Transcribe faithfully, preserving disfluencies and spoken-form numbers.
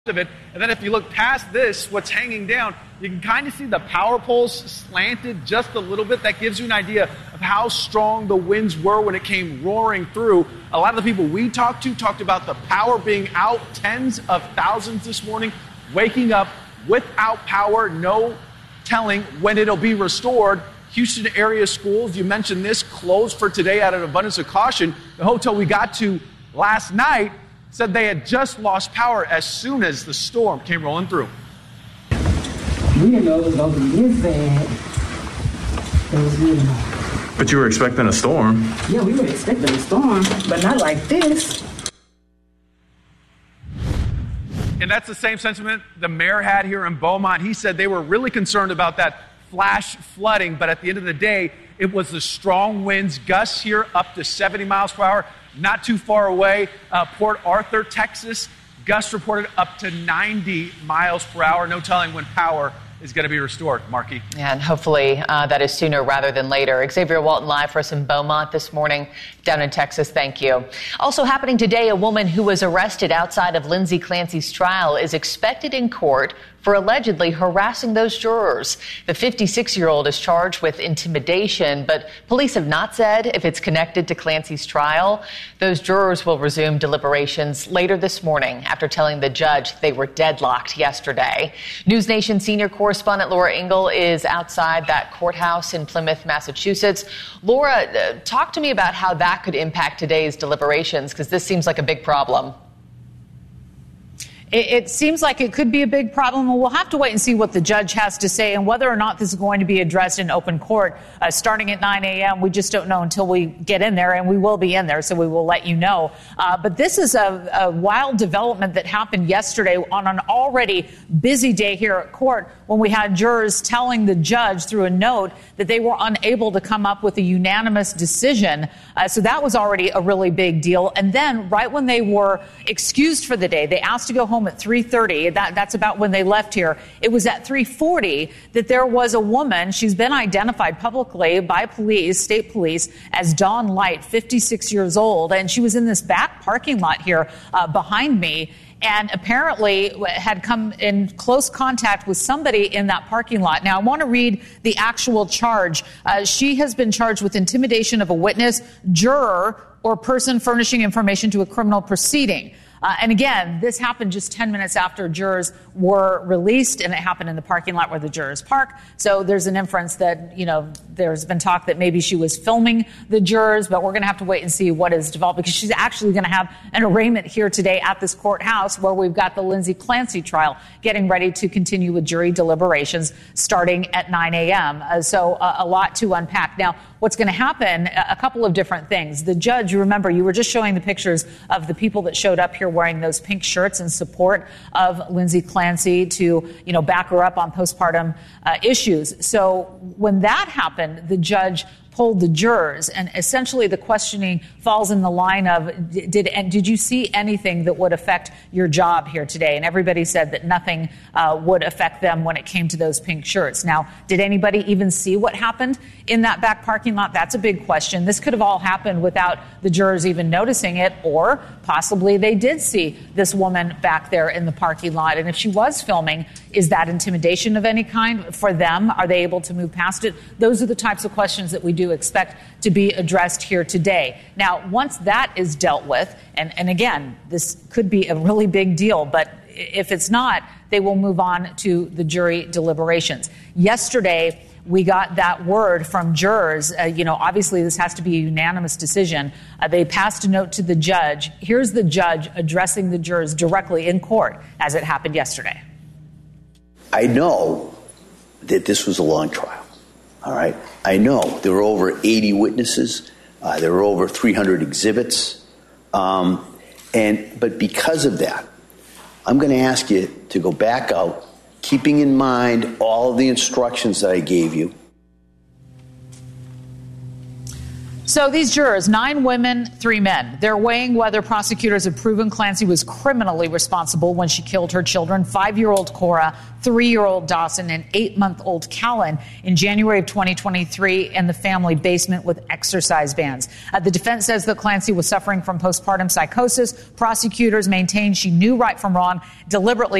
of it. And then if you look past this, what's hanging down, you can kind of see the power poles slanted just a little bit. That gives you an idea of how strong the winds were when it came roaring through. A lot of the people we talked to talked about the power being out, tens of thousands this morning, waking up without power, no telling when it'll be restored. Houston area schools, you mentioned this, closed for today out of abundance of caution. The hotel we got to last night said they had just lost power as soon as the storm came rolling through. We didn't know it was going to be this bad. It was good. But you were expecting a storm. Yeah, we were expecting a storm, but not like this. And that's the same sentiment the mayor had here in Beaumont. He said they were really concerned about that flash flooding, but at the end of the day, it was the strong winds, gusts here up to seventy miles per hour. Not too far away, uh, Port Arthur, Texas, gusts reported up to ninety miles per hour. No telling when power is going to be restored. Marky. And hopefully uh, that is sooner rather than later. Xavier Walton live for us in Beaumont this morning down in Texas. Thank you. Also happening today, a woman who was arrested outside of Lindsay Clancy's trial is expected in court for allegedly harassing those jurors. The fifty-six-year-old is charged with intimidation, but police have not said if it's connected to Clancy's trial. Those jurors will resume deliberations later this morning after telling the judge they were deadlocked yesterday. News Nation senior correspondent Laura Ingle is outside that courthouse in Plymouth, Massachusetts. Laura, uh, talk to me about how that could impact today's deliberations, because this seems like a big problem. It seems like it could be a big problem, and we'll have to wait and see what the judge has to say and whether or not this is going to be addressed in open court uh, starting at nine a.m. We just don't know until we get in there, and we will be in there, so we will let you know. Uh, but this is a, a wild development that happened yesterday on an already busy day here at court when we had jurors telling the judge through a note that they were unable to come up with a unanimous decision. Uh, so that was already a really big deal. And then right when they were excused for the day, they asked to go home at three thirty. That, that's about when they left here. It was at three forty that there was a woman. She's been identified publicly by police, state police, as Dawn Light, fifty-six years old. And she was in this back parking lot here uh, behind me, and apparently had come in close contact with somebody in that parking lot. Now, I want to read the actual charge. Uh, she has been charged with intimidation of a witness, juror, or person furnishing information to a criminal proceeding. Uh, and again, this happened just ten minutes after jurors were released, and it happened in the parking lot where the jurors park. So there's an inference that, you know, there's been talk that maybe she was filming the jurors, but we're going to have to wait and see what is developed, because she's actually going to have an arraignment here today at this courthouse where we've got the Lindsay Clancy trial getting ready to continue with jury deliberations starting at nine a.m. Uh, so uh, a lot to unpack. Now, what's going to happen, a couple of different things. The judge, remember, you were just showing the pictures of the people that showed up here wearing those pink shirts in support of Lindsay Clancy to, you know, back her up on postpartum uh, issues. So when that happened, the judge polled the jurors, and essentially the questioning falls in the line of, did and did you see anything that would affect your job here today? And everybody said that nothing uh, would affect them when it came to those pink shirts. Now, did anybody even see what happened in that back parking lot? That's a big question. This could have all happened without the jurors even noticing it, or possibly they did see this woman back there in the parking lot. And if she was filming, is that intimidation of any kind for them? Are they able to move past it? Those are the types of questions that we do expect to be addressed here today. Now, once that is dealt with, and, and again, this could be a really big deal, but if it's not, they will move on to the jury deliberations. Yesterday, we got that word from jurors. Uh, you know, obviously this has to be a unanimous decision. Uh, they passed a note to the judge. Here's the judge addressing the jurors directly in court as it happened yesterday. I know that this was a long trial. All right. I know there were over eighty witnesses. Uh, there were over three hundred exhibits. Um, and but because of that, I'm going to ask you to go back out, keeping in mind all of the instructions that I gave you. So these jurors, nine women, three men, they're weighing whether prosecutors have proven Clancy was criminally responsible when she killed her children, five-year-old Cora, three-year-old Dawson, and eight-month-old Callan in January of twenty twenty-three in the family basement with exercise bands. Uh, the defense says that Clancy was suffering from postpartum psychosis. Prosecutors maintain she knew right from wrong, deliberately